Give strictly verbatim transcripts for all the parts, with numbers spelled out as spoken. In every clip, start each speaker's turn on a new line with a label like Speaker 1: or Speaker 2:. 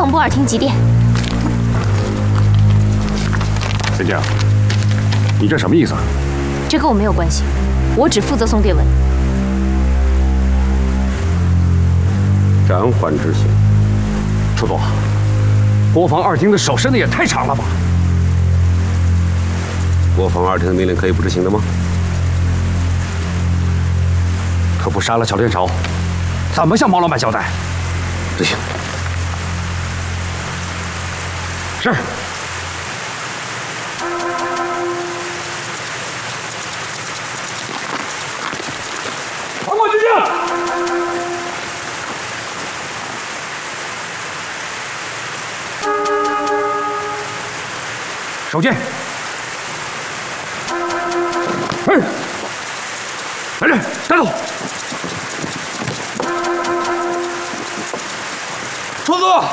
Speaker 1: 彭博尔厅急电。
Speaker 2: 陈静，你这什么意思？
Speaker 1: 这跟我没有关系，我只负责送电文。
Speaker 3: 暂缓执行。
Speaker 2: 楚总，国防二厅的手伸的也太长了吧？
Speaker 3: 国防二厅的命令可以不执行的吗？
Speaker 2: 可不杀了小练手，怎么向毛老板交代？
Speaker 3: 执行。
Speaker 2: 是。传过军令。手剑。哎，来人，带走。
Speaker 4: 楚总，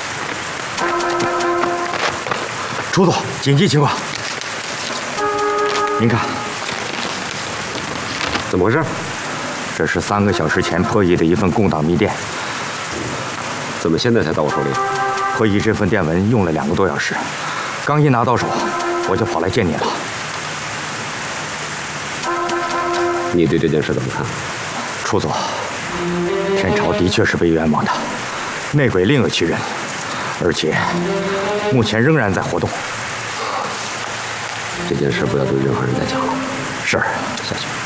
Speaker 4: 楚总，紧急情况！您看，
Speaker 3: 怎么回事？
Speaker 4: 这是三个小时前破译的一份共党密电。
Speaker 3: 怎么现在才到我手里？
Speaker 4: 破译这份电文用了两个多小时，刚一拿到手，我就跑来见你了。
Speaker 3: 你对这件事怎么看？
Speaker 4: 楚总，天朝的确是被冤枉的。 内鬼另有其人，而且目前仍然在活动。
Speaker 3: 这件事不要对任何人再讲了。
Speaker 4: 是，
Speaker 3: 下去。